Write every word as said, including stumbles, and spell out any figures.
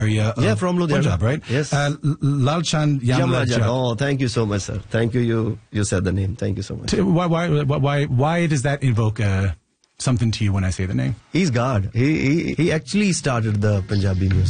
area. Yeah, from Ludhiana. Punjab, right? Yes. Uh, Lal Chand Yamla Jat. Oh, thank you so much, sir. Thank you. You you said the name. Thank you so much. Why why why why does that invoke uh, something to you when I say the name? He's God. He he he actually started the Punjabi music.